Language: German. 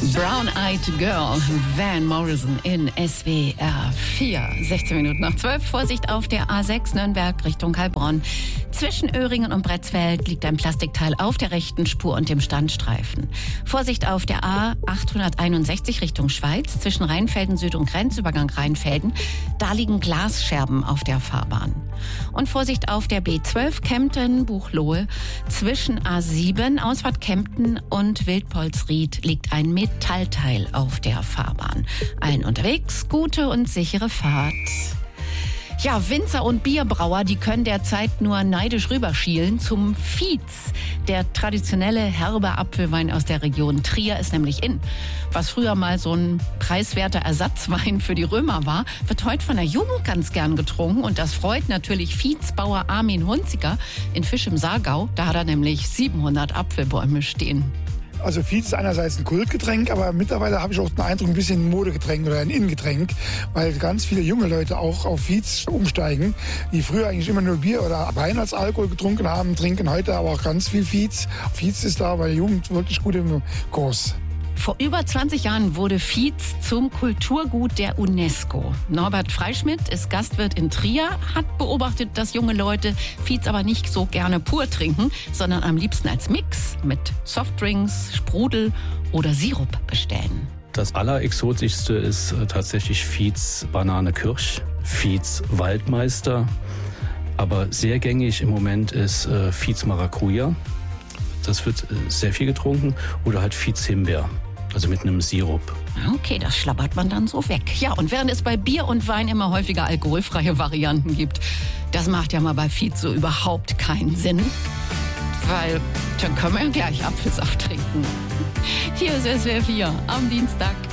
Brown-Eyed Girl, Van Morrison in SWR 4. 16 Minuten nach 12. Vorsicht auf der A6 Nürnberg Richtung Heilbronn. Zwischen Öhringen und Bretzfeld liegt ein Plastikteil auf der rechten Spur und dem Standstreifen. Vorsicht auf der A861 Richtung Schweiz. Zwischen Rheinfelden Süd und Grenzübergang Rheinfelden. Da liegen Glasscherben auf der Fahrbahn. Und Vorsicht auf der B12 Kempten Buchloe. Zwischen A7 Ausfahrt Kempten und Wildpolsried liegt ein Metallteil auf der Fahrbahn. Allen unterwegs gute und sichere Fahrt. Ja, Winzer und Bierbrauer, die können derzeit nur neidisch rüberschielen zum Viez. Der traditionelle herbe Apfelwein aus der Region Trier ist nämlich in. Was früher mal so ein preiswerter Ersatzwein für die Römer war, wird heute von der Jugend ganz gern getrunken. Und das freut natürlich Viezbauer Armin Hunziker in Fisch im Saargau. Da hat er nämlich 700 Apfelbäume stehen. Also Viez ist einerseits ein Kultgetränk, aber mittlerweile habe ich auch den Eindruck, ein bisschen ein Modegetränk oder ein Innengetränk, weil ganz viele junge Leute auch auf Viez umsteigen, die früher eigentlich immer nur Bier oder Wein als Alkohol getrunken haben, trinken heute aber auch ganz viel Viez. Viez ist da bei der Jugend wirklich gut im Kurs. Vor über 20 Jahren wurde Viez zum Kulturgut der UNESCO. Norbert Freischmidt ist Gastwirt in Trier, hat beobachtet, dass junge Leute Viez aber nicht so gerne pur trinken, sondern am liebsten als Mix mit Softdrinks, Sprudel oder Sirup bestellen. Das Allerexotischste ist tatsächlich Viez Banane Kirsch, Viez Waldmeister. Aber sehr gängig im Moment ist Viez Maracuja. Das wird sehr viel getrunken. Oder halt Viez Himbeer, also mit einem Sirup. Okay, das schlabbert man dann so weg. Ja, und während es bei Bier und Wein immer häufiger alkoholfreie Varianten gibt, das macht ja mal bei Viez so überhaupt keinen Sinn. Weil dann können wir ja gleich Apfelsaft trinken. Hier ist SWR 4 am Dienstag.